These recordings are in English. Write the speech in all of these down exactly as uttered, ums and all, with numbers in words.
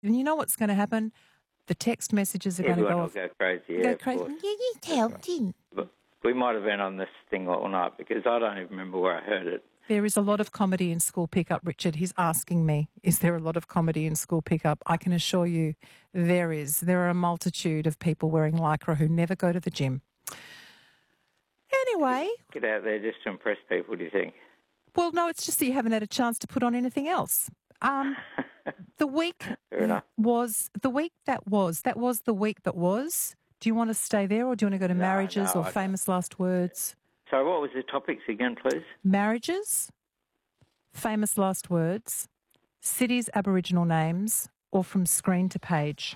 And you know what's going to happen? The text messages are going to Everyone go will off. go crazy. Yeah, go of crazy. course. Yeah, you helped him. But we might have been on this thing all night because I don't even remember where I heard it. There is a lot of comedy in school pickup, Richard. He's asking me, is there a lot of comedy in school pickup? I can assure you there is. There are a multitude of people wearing Lycra who never go to the gym. Anyway. Get out there just to impress people, do you think? Well, no, it's just that you haven't had a chance to put on anything else. Um, the week was, the week that was, that was the week that was. Do you want to stay there or do you want to go to No, marriages no, or I famous last words? So what was the topics again, please? Marriages, famous last words, cities' Aboriginal names, or from screen to page?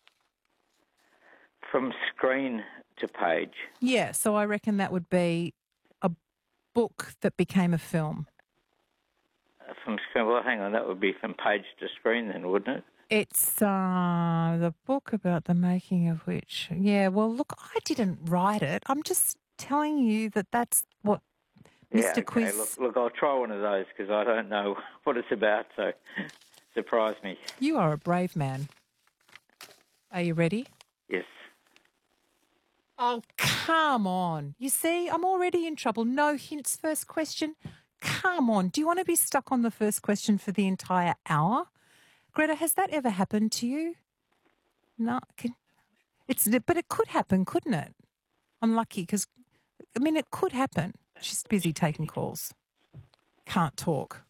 From screen to page. Yeah, so I reckon that would be a book that became a film. Uh, From screen, well, hang on, that would be from page to screen then, wouldn't it? It's uh, the book about the making of which, yeah, well, look, I didn't write it. I'm just telling you that that's what Yeah, Mister okay. Quiz... Look, look, I'll try one of those because I don't know what it's about, so surprise me. You are a brave man. Are you ready? Yes. Oh, come on. You see, I'm already in trouble. No hints, first question. Come on. Do you want to be stuck on the first question for the entire hour? Greta, has that ever happened to you? No. Can, it's, but it could happen, couldn't it? I'm lucky because, I mean, it could happen. She's busy taking calls. Can't talk.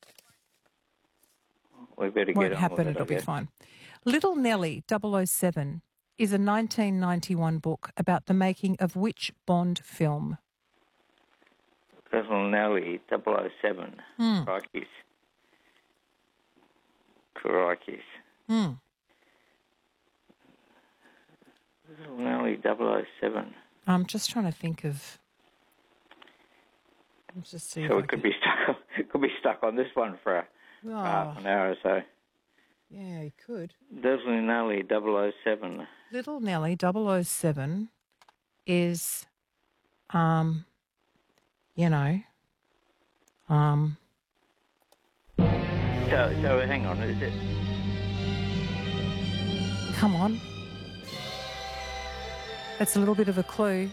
We better Won't get on happen, with it, it'll I be guess. fine. Little Nelly double oh seven is a nineteen ninety-one book about the making of which Bond film? Little Nelly, double oh seven. Hmm. Crikey's. Crikey's. Hmm. Little Nelly, double oh seven. I'm just trying to think of... Let's just see So if we I could can... be stuck. Could be stuck on this one for a, Oh, half an hour or so. yeah, you could. Little Nelly, double oh seven. Little Nelly double oh seven is, um, you know, um... So, so hang on, is it? Come on. That's a little bit of a clue.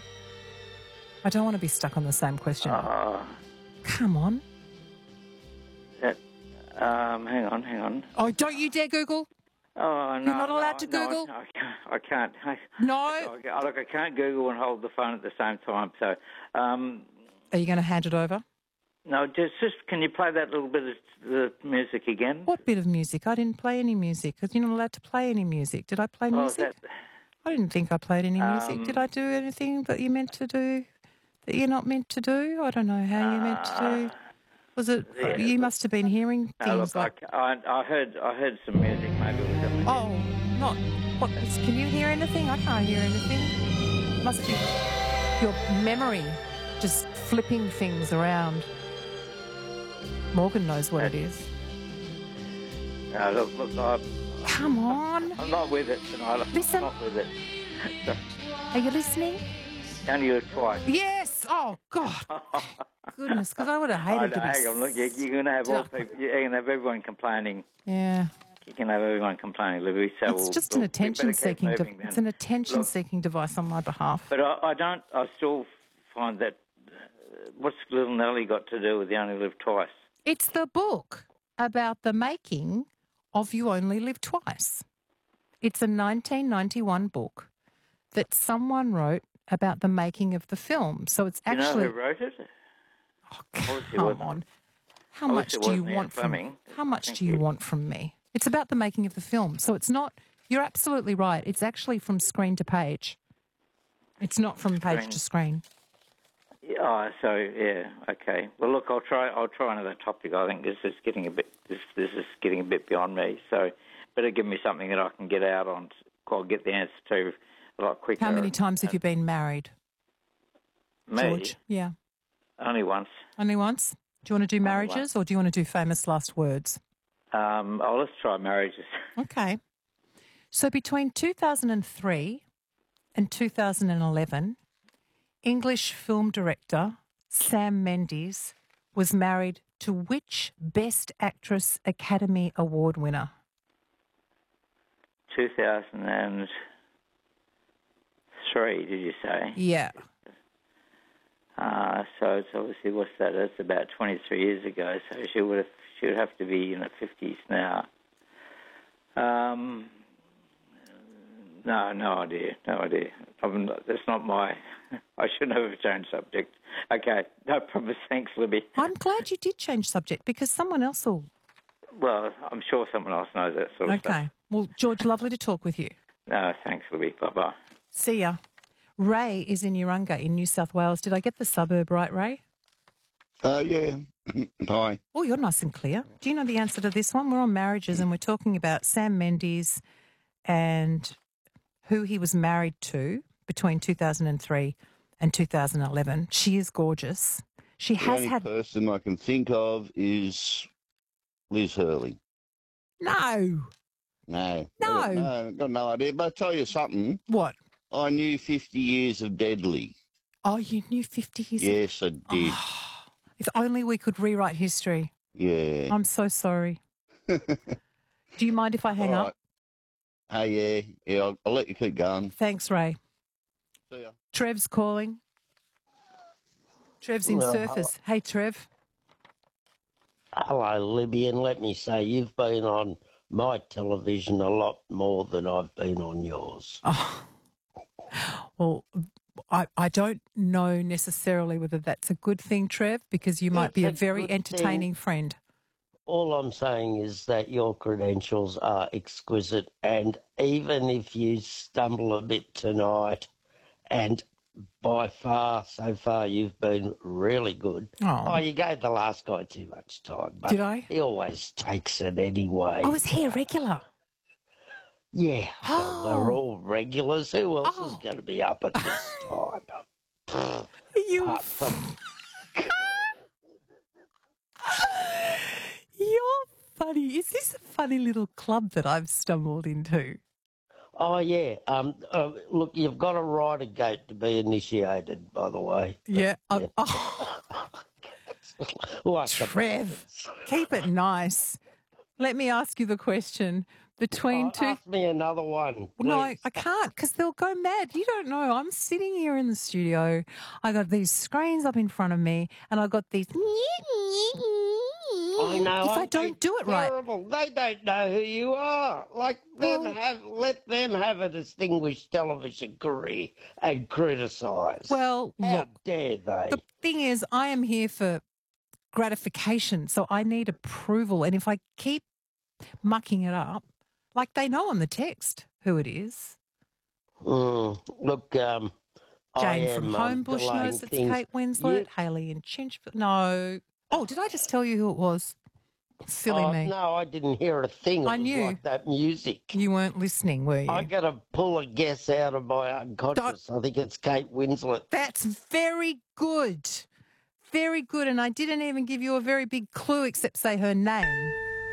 I don't want to be stuck on the same question. Uh, Come on. that, um, hang on, hang on. Oh, don't you dare Google. Oh, no. You're not allowed no, to Google? No, I can't. I can't. I, No. I, look, I can't Google and hold the phone at the same time. So, um, Are you going to hand it over? no, just, just can you play that little bit of the music again? What bit of music? I didn't play any music because you're not allowed to play any music. Did I play Oh, music? that, I didn't think I played any music. Um, Did I do anything that you meant to do that you're not meant to do? I don't know how you meant to do. Was it? yeah. You must have been hearing no, things look, like. I, I, I heard, I heard some music. Maybe it was at my Oh, not. What? Can you hear anything? I can't hear anything. Must be your memory just flipping things around. Morgan knows what it is. No, look, look, I, Come on. I'm not with it tonight. Listen. I'm not with it. So, Are you listening? only you twice. Yes. Oh God. Goodness, because I would have hated I to know, be. hang on, look, you, you're going to have all stuck. people, you're going to have everyone complaining. Yeah. You can have everyone complaining, Libby. So It's we'll, just we'll, an attention-seeking. De- De- it's an attention-seeking device on my behalf. But I, I don't. I still find that. Uh, what's Little Nelly got to do with You Only Live Twice? It's the book about the making of You Only Live Twice. It's a nineteen ninety-one book that someone wrote about the making of the film. So it's Do you actually. know who wrote it? Oh, Obviously it come wasn't- on. How obviously much it do you wasn't Ian want from Fleming. How much Thank do you you. want from me? It's about the making of the film. So it's not. You're absolutely right. It's actually from screen to page. It's not from page Screen. to screen. Yeah, oh, so yeah, okay. Well, look, I'll try. I'll try another topic. I think this is getting a bit. This this is getting a bit beyond me. So, better give me something that I can get out on. I'll get the answer to a lot quicker. How many times have you been married, Me? George? Yeah. Only once. Only once? Do you want to do marriages or do you want to do famous last words? Um, oh, let's try marriages. Okay. So between two thousand three and two thousand eleven, English film director Sam Mendes was married to which Best Actress Academy Award winner? two thousand three, did you say? Yeah. Uh, so it's obviously, what's that? That's about twenty-three years ago. So she would have, she would have to be in her fifties now. Um, no, no idea, no idea. I'm not, that's not my. I shouldn't have changed subject. Okay, no problem. Thanks, Libby. I'm glad you did change subject because someone else will. Well, I'm sure someone else knows that sort of stuff. Okay. Well, George, lovely to talk with you. No, thanks, Libby. Bye-bye. See ya. Ray is in Urunga in New South Wales. Did I get the suburb right, Ray? Uh, yeah. Hi. Oh, you're nice and clear. Do you know the answer to this one? We're on marriages and we're talking about Sam Mendes and who he was married to between two thousand three and two thousand eleven. She is gorgeous. She The has only had... person I can think of is Liz Hurley. No. No. No. I got, no, I've got no idea. But I'll tell you something. What? I knew fifty years of Deadly. Oh, you knew fifty years ago? Yes, I did. Oh, if only we could rewrite history. Yeah. I'm so sorry. Do you mind if I hang All up? right. Hey, yeah. Yeah, I'll, I'll let you keep going. Thanks, Ray. See ya. Trev's calling. Trev's in Well, Surfers. Hey, Trev. Hello, Libby, and let me say you've been on my television a lot more than I've been on yours. Oh. Well, I, I don't know necessarily whether that's a good thing, Trev, because you might It's be a a very good entertaining friend. All I'm saying is that your credentials are exquisite, and even if you stumble a bit tonight, and by far, so far, you've been really good. Oh. Oh, you gave the last guy too much time, but Did I? he always takes it anyway. Oh, is he a regular? Yeah, well, they're Oh. all regulars. Who else is Oh. going to be up at this time? You, Apart from you're funny. Is this a funny little club that I've stumbled into? Oh, yeah. Um, uh, look, you've got to ride a gate to be initiated, by the way. Yeah. I'm- Yeah. oh, Like the Trev, keep it nice. Let me ask you the question. Between Oh, two... ask me another one. No, I, please. I can't because they'll go mad. You don't know. I'm sitting here in the studio. I got these screens up in front of me and I got these... I know. If I aren't they don't do it right. terrible? They don't know who you are. Like, them Well- have, let them have a distinguished television career and criticise. Well, How look, dare they? the thing is, I am here for gratification, so I need approval. And if I keep mucking it up, like they know on the text who it is. Mm, look, um, I Jane am, from um, Homebush delaying knows it's things. Kate Winslet. You- Hayley in Chinchville. No. Oh, did I just tell you who it was? Silly Oh, me. no, I didn't hear a thing. It I was knew. like that music. You weren't listening, were you? I got to pull a guess out of my unconscious. I think it's Kate Winslet. That's very good. Very good. And I didn't even give you a very big clue except say her name.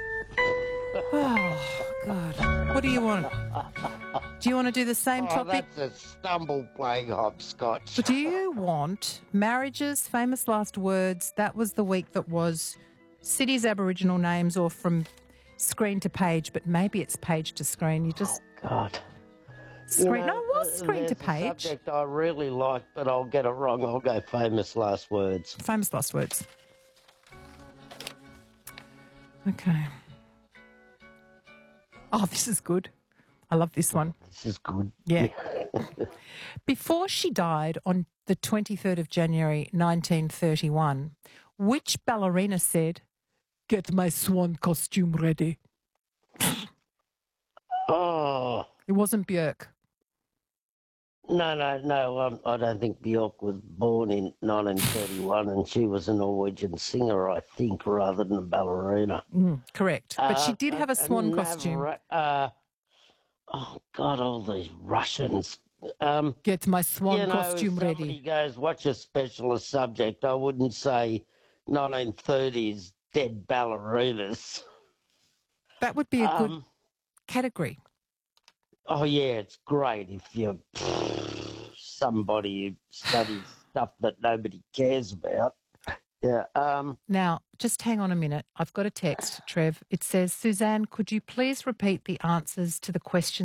Oh, God. What do you want? Do you want to do the same Oh, topic? that's a stumble playing hopscotch. Do you want marriages, famous last words? That was the week that was cities, Aboriginal names, or from screen to page, but maybe it's page to screen. You just God. screen. You no, know, it was uh, screen to there's a page. subject I really like, but I'll get it wrong. I'll go famous last words. Famous last words. Okay. Oh, this is good. I love this one. This is good. Yeah. Before she died on the twenty-third of January nineteen thirty-one, which ballerina said, "Get my swan costume ready"? Oh, It wasn't Björk. no, no, no. Um, I don't think Björk was born in nineteen thirty-one, and she was a Norwegian singer, I think, rather than a ballerina. Mm, correct. But she Uh, did have a swan Navra- costume. Uh, oh, God, all these Russians. Um, Get my swan you know, costume if somebody ready. goes, what's your specialist subject? I wouldn't say nineteen thirties dead ballerinas. That would be a good Um, category. oh, yeah, it's great if you're somebody who studies stuff that nobody cares about. Yeah. Um, Now, just hang on a minute. I've got a text, Trev. It says, Suzanne, could you please repeat the answers to the questions